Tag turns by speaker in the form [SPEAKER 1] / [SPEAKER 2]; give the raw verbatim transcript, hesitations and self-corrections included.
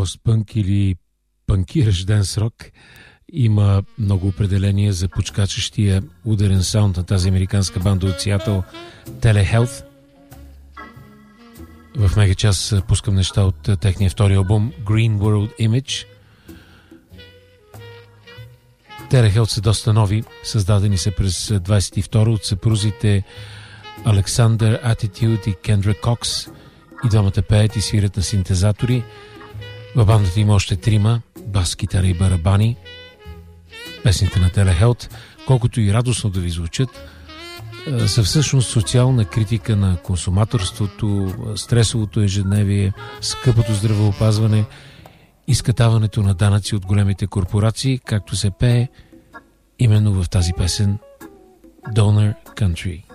[SPEAKER 1] постпънк или панкиращ денс рок. Има много определения за почкачащия ударен саунд на тази американска банда от Сиатъл Telehealth. В мега час пускам неща от техния втори албум Green World Image. Telehealth са доста нови, създадени са през двайсет и втори от съпрузите Александър Attitude и Кендра Кокс, и двамата пеят и свирят на синтезатори. В бандата има още трима, бас, китара и барабани. Песните на Telehealth, колкото и радостно да ви звучат, са всъщност социална критика на консуматорството, стресовото ежедневие, скъпото здравеопазване, изкатаването на данъци от големите корпорации, както се пее именно в тази песен Donor Country.